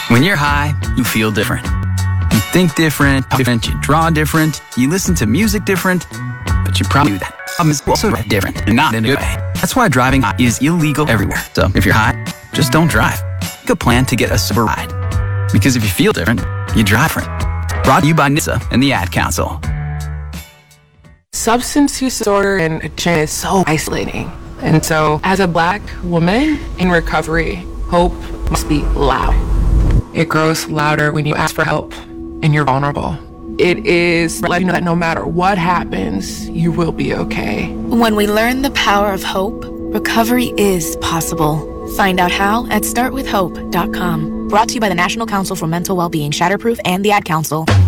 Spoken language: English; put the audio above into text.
When you're high, you feel different. You think different, you draw different, you listen to music different, but you probably do that. Is also different and not in a good way. That's why driving high is illegal everywhere. So if you're high, just don't drive. Make a plan to get a sober ride. Because if you feel different, you drive different. Brought to you by NHTSA and the Ad Council. Substance use disorder and addiction is so isolating. And so as a Black woman in recovery, hope must be loud. It grows louder when you ask for help and you're vulnerable. It is letting you know that no matter what happens, you will be okay. When we learn the power of hope, recovery is possible. Find out how at startwithhope.com. Brought to you by the National Council for Mental Wellbeing, Shatterproof, and the Ad Council.